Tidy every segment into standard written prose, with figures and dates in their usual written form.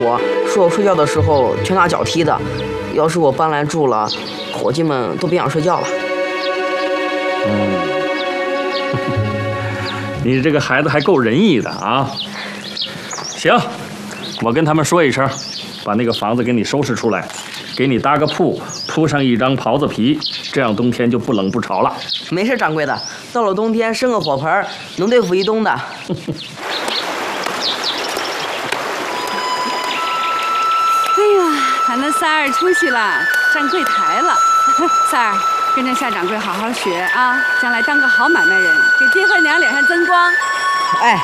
我说我睡觉的时候全拿脚踢的，要是我搬来住了，伙计们都别想睡觉了。 你这个孩子还够仁义的啊！行，我跟他们说一声，把那个房子给你收拾出来，给你搭个铺，铺上一张狍子皮，这样冬天就不冷不潮了。 没事，掌柜的，到了冬天生个火盆能对付一冬的。 俺那三儿出息了，站柜台了。三儿，跟着夏掌柜好好学啊，将来当个好买卖人，给爹和娘脸上增光。 哎，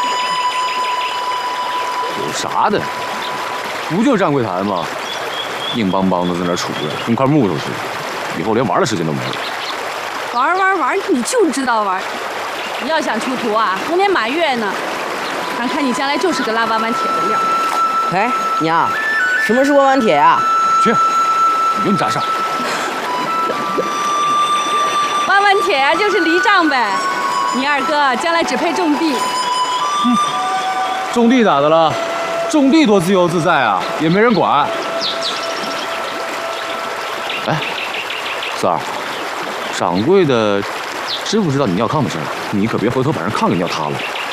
有啥的？不就站柜台吗？硬邦邦的在那杵着，跟块木头似的，以后连玩的时间都没了。 玩，你就知道玩。你要想出徒啊，红年马月呢。俺看你将来就是个拉弯弯铁的料。 哎，娘。什么是弯弯铁呀？ 去，你用扎上。 弯弯铁呀，就是犁杖呗。你二哥将来只配种地。 种地咋的了？种地多自由自在啊，也没人管。哎，三儿，掌柜的知不知道你尿炕的事儿？你可别回头把人炕给尿塌了。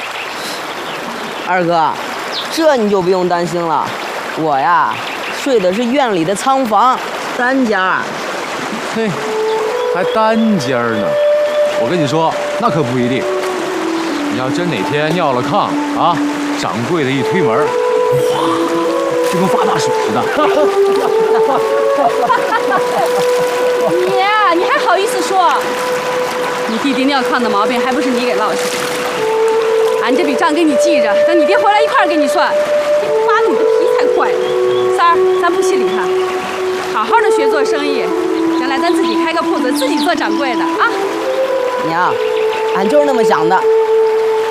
二哥，这你就不用担心了。我呀，睡的是院里的仓房，单间。 嘿，还单间呢。我跟你说，那可不一定。你要真哪天尿了炕啊，掌柜的一推门，哇，就跟发大水似的。 你还好意思说？你弟弟尿炕的毛病还不是你给落下的？俺这笔账给你记着，等你爹回来一块儿给你算。妈，你的皮才坏呢！三儿，咱不稀理他，好好的学做生意，将来咱自己开个铺子，自己做掌柜的啊！ 娘，俺就是那么想的。